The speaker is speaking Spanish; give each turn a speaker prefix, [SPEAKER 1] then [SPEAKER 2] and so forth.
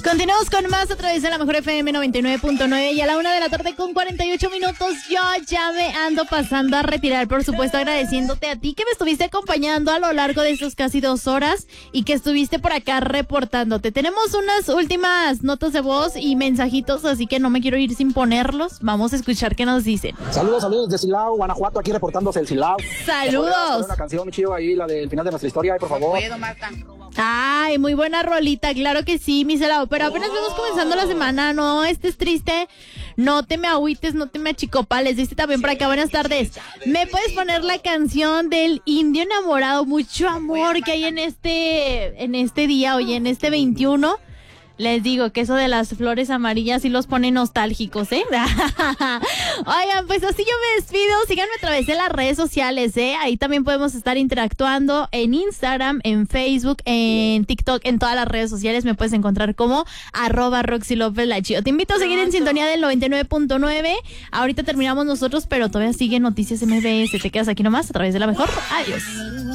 [SPEAKER 1] Continuamos con más a través de la mejor FM 99.9 y a la 1:48 p.m. Yo ya me ando pasando a retirar, por supuesto agradeciéndote a ti que me estuviste acompañando a lo largo de estos casi 2 horas y que estuviste por acá reportándote. Tenemos unas últimas notas de voz y mensajitos, así que no me quiero ir sin ponerlos. Vamos a escuchar qué nos dicen.
[SPEAKER 2] Saludos de Silao, Guanajuato, aquí reportándose el Silao.
[SPEAKER 1] Saludos.
[SPEAKER 2] Una canción muy chido ahí, la del final de nuestra historia, por favor.
[SPEAKER 3] Puedo, Marta.
[SPEAKER 1] Ay, muy buena rolita, claro que sí, mi Celao, pero apenas vamos comenzando la semana, no estés triste, no te me agüites, no te me achicopales, dice también por acá, buenas tardes, ¿me puedes poner la canción del Indio Enamorado? Mucho amor que hay en este día, oye, en este 21. Les digo que eso de las flores amarillas sí los pone nostálgicos, ¿eh? Oigan, pues así yo me despido. Síganme a través de las redes sociales, ¿eh? Ahí también podemos estar interactuando en Instagram, en Facebook, en TikTok, en todas las redes sociales. Me puedes encontrar como @RoxyLopezLaChio. Te invito a seguir en sintonía del 99.9. Ahorita terminamos nosotros, pero todavía sigue Noticias MBS. Te quedas aquí nomás a través de la mejor. Adiós.